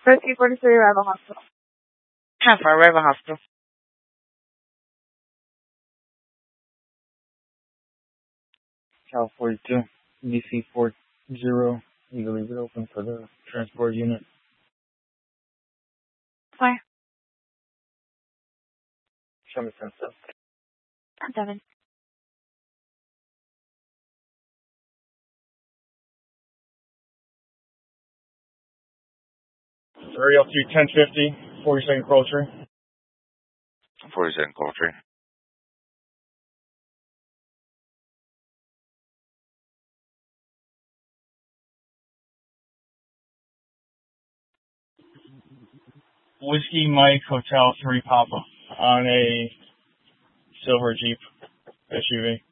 Rescue 43, Arrival Hospital. Half Hour Arrival Hospital. Cal 42, DC 40. You can leave it open for the transport unit. Why? Show me some stuff. 7. Ariel 3, 1050, 42nd Culture. 42nd Culture. Whiskey Mike Hotel 3 Papa on a silver Jeep SUV.